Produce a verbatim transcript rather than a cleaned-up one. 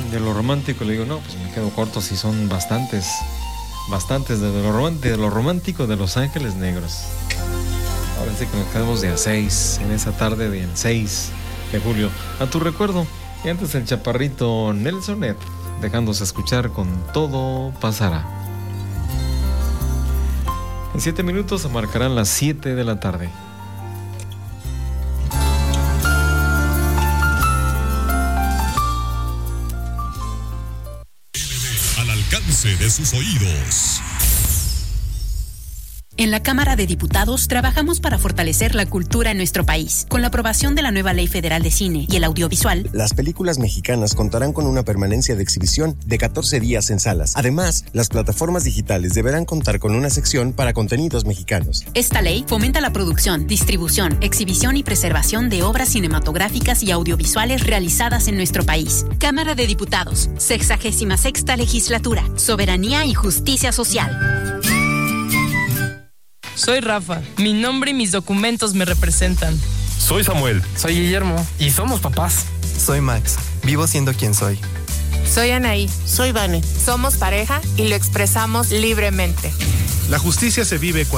de lo romántico, le digo, no, pues me quedo corto si son bastantes, bastantes de lo, román- de lo romántico de Los Ángeles Negros. Ahora sí que nos quedamos de a seis, en esa tarde del seis de julio. A tu recuerdo, y antes el chaparrito Nelsonet, dejándose escuchar con Todo Pasará. En siete minutos se marcarán las siete de la tarde. Al alcance de sus oídos. En la Cámara de Diputados trabajamos para fortalecer la cultura en nuestro país. Con la aprobación de la nueva Ley Federal de Cine y el Audiovisual, las películas mexicanas contarán con una permanencia de exhibición de catorce días en salas. Además, las plataformas digitales deberán contar con una sección para contenidos mexicanos. Esta ley fomenta la producción, distribución, exhibición y preservación de obras cinematográficas y audiovisuales realizadas en nuestro país. Cámara de Diputados, sexagésima sexta legislatura, soberanía y justicia social. Soy Rafa, mi nombre y mis documentos me representan. Soy Samuel. Soy Guillermo. Y somos papás. Soy Max, vivo siendo quien soy. Soy Anaí. Soy Vane. Somos pareja y lo expresamos libremente. La justicia se vive cuando